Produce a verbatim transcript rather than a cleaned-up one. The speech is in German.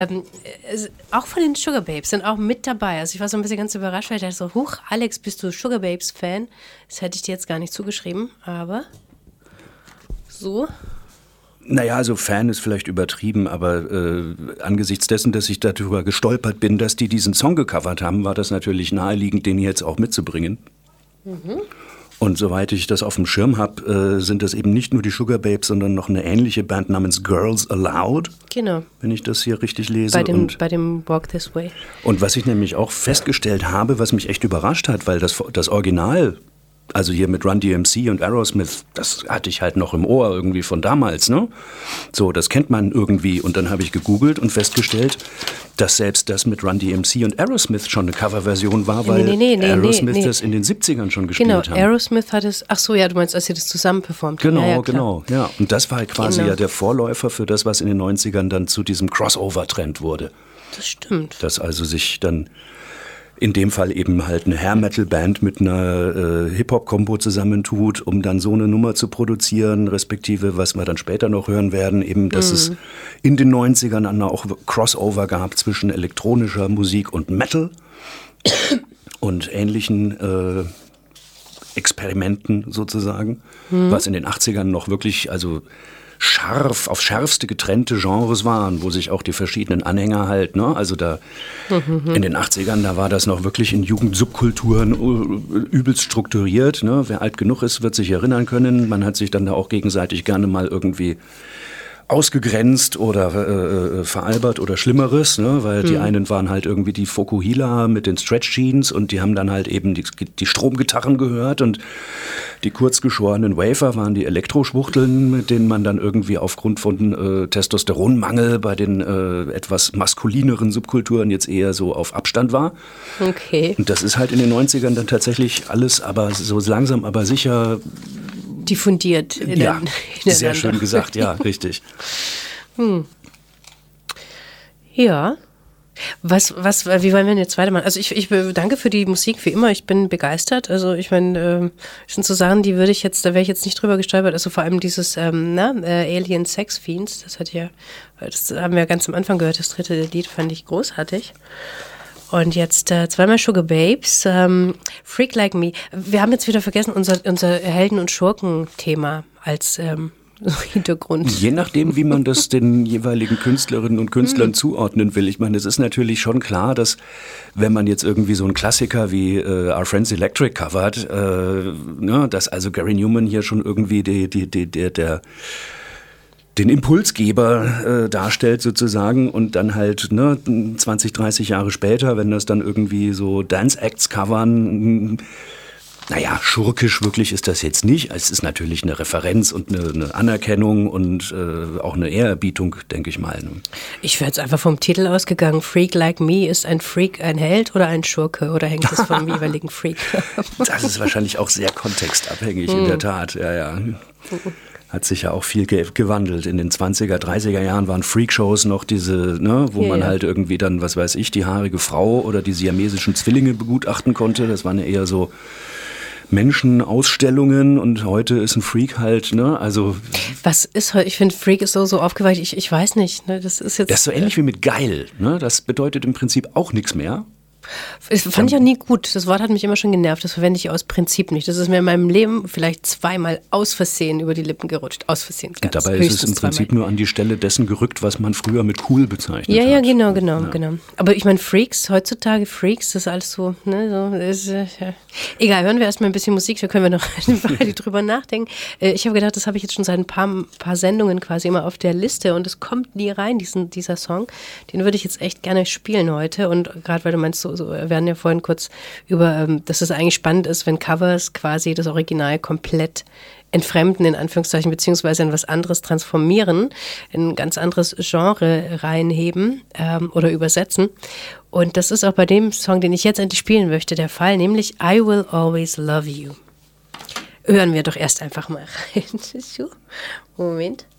Ähm, auch von den Sugar Babes sind auch mit dabei. Also ich war so ein bisschen ganz überrascht, weil ich dachte so, huch, Alex, bist du Sugar Babes Fan? Das hätte ich dir jetzt gar nicht zugeschrieben, aber so. Naja, also Fan ist vielleicht übertrieben, aber äh, angesichts dessen, dass ich darüber gestolpert bin, dass die diesen Song gecovert haben, war das natürlich naheliegend, den jetzt auch mitzubringen. Mhm. Und soweit ich das auf dem Schirm habe, äh, sind das eben nicht nur die Sugar Babes, sondern noch eine ähnliche Band namens Girls Aloud. Genau. Wenn ich das hier richtig lese. Bei dem, und, bei dem Walk This Way. Und was ich nämlich auch festgestellt habe, was mich echt überrascht hat, weil das, das Original, also hier mit Run D M C und Aerosmith, das hatte ich halt noch im Ohr irgendwie von damals, ne? So, das kennt man irgendwie. Und dann habe ich gegoogelt und festgestellt, dass selbst das mit Run D M C und Aerosmith schon eine Coverversion war, weil nee, nee, nee, Aerosmith nee, nee. das in den siebzigern schon gespielt genau, haben. Genau, Aerosmith hat es, ach so, ja, du meinst, als sie das zusammen performt haben. Genau, ja, ja, genau, ja. Und das war quasi genau. ja der Vorläufer für das, was in den neunzigern dann zu diesem Crossover-Trend wurde. Das stimmt. Dass also sich dann in dem Fall eben halt eine Hair-Metal-Band mit einer äh, Hip-Hop-Kombo zusammentut, um dann so eine Nummer zu produzieren, respektive, was wir dann später noch hören werden, eben, dass mm. es in den neunzigern auch Crossover gab zwischen elektronischer Musik und Metal und ähnlichen äh, Experimenten sozusagen, mm. was in den achtzigern noch wirklich, also scharf, auf schärfste getrennte Genres waren, wo sich auch die verschiedenen Anhänger halt, ne, also da mhm. in den achtzigern, da war das noch wirklich in Jugendsubkulturen übelst strukturiert, ne, wer alt genug ist, wird sich erinnern können, man hat sich dann da auch gegenseitig gerne mal irgendwie ausgegrenzt oder äh, veralbert oder Schlimmeres, ne? Weil mhm. die einen waren halt irgendwie die Fokuhila mit den Stretch Jeans und die haben dann halt eben die, die Stromgitarren gehört und die kurzgeschorenen Wafer waren die Elektroschwuchteln, mit denen man dann irgendwie aufgrund von äh, Testosteronmangel bei den äh, etwas maskulineren Subkulturen jetzt eher so auf Abstand war. Okay. Und das ist halt in den neunzigern dann tatsächlich alles aber so langsam aber sicher diffundiert. Ja, sehr schön gesagt, ja, richtig. Hm. Ja. Was, was, wie wollen wir denn jetzt weitermachen? Also ich, ich danke für die Musik, wie immer. Ich bin begeistert. Also ich meine, äh, das sind so Sachen, die würde ich jetzt, da wäre ich jetzt nicht drüber gestolpert. Also vor allem dieses ähm, na, äh, Alien Sex Fiends, das hat ja, das haben wir ganz am Anfang gehört. Das dritte Lied fand ich großartig. Und jetzt äh, zweimal Sugar Babes, ähm, Freak Like Me. Wir haben jetzt wieder vergessen, unser, unser Helden- und Schurken-Thema als ähm, Hintergrund. Je nachdem, wie man das den jeweiligen Künstlerinnen und Künstlern mm. zuordnen will. Ich meine, es ist natürlich schon klar, dass wenn man jetzt irgendwie so einen Klassiker wie äh, Our Friends Electric covert, äh, ne, dass also Gary Numan hier schon irgendwie die, die, die, der, der den Impulsgeber äh, darstellt sozusagen und dann halt ne, zwanzig, dreißig Jahre später, wenn das dann irgendwie so Dance-Acts covern, naja, schurkisch wirklich ist das jetzt nicht. Es ist natürlich eine Referenz und eine, eine Anerkennung und äh, auch eine Ehrerbietung, denke ich mal. Ne? Ich wäre jetzt einfach vom Titel ausgegangen. Freak Like Me, ist ein Freak ein Held oder ein Schurke? Oder hängt das vom jeweiligen Freak ab? Das ist wahrscheinlich auch sehr kontextabhängig, in der Tat. Ja, ja. Hat sich ja auch viel ge- gewandelt. In den zwanziger, dreißiger Jahren waren Freakshows noch diese, ne, wo ja, man ja. halt irgendwie dann, was weiß ich, die haarige Frau oder die siamesischen Zwillinge begutachten konnte. Das waren ja eher so Menschenausstellungen und heute ist ein Freak halt, ne, also. Was ist heute, ich finde Freak ist so, so aufgeweicht, ich, ich weiß nicht, ne, das ist jetzt. Das ist so ähnlich wie mit geil, ne, das bedeutet im Prinzip auch nichts mehr. Das fand ich auch nie gut. Das Wort hat mich immer schon genervt. Das verwende ich aus Prinzip nicht. Das ist mir in meinem Leben vielleicht zweimal aus Versehen über die Lippen gerutscht. Aus Versehen. Und dabei ist es im Prinzip zweimal. Nur an die Stelle dessen gerückt, was man früher mit cool bezeichnet ja, hat. Ja, genau, genau, ja. genau. Aber ich meine, Freaks, heutzutage Freaks, das ist alles so, ne, so, ist, äh, ja. Egal, hören wir erstmal ein bisschen Musik, da können wir noch eine Weile drüber nachdenken. Äh, ich habe gedacht, das habe ich jetzt schon seit ein paar, paar Sendungen quasi immer auf der Liste und es kommt nie rein, diesen, dieser Song. Den würde ich jetzt echt gerne spielen heute und gerade weil du meinst, so, so, wir werden ja vorhin kurz über, ähm, dass es eigentlich spannend ist, wenn Covers quasi das Original komplett entfremden, in Anführungszeichen, beziehungsweise in was anderes transformieren, in ein ganz anderes Genre reinheben ähm, oder übersetzen. Und das ist auch bei dem Song, den ich jetzt endlich spielen möchte, der Fall, nämlich I Will Always Love You. Hören wir doch erst einfach mal rein. Moment.